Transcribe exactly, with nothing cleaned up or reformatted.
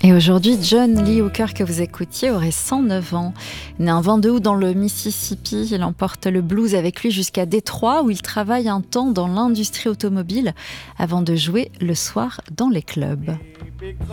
Et aujourd'hui, John Lee Hooker, que vous écoutiez, aurait cent neuf ans. Né un vingt-deux août dans le Mississippi, il emporte le blues avec lui jusqu'à Détroit, où il travaille un temps dans l'industrie automobile avant de jouer le soir dans les clubs.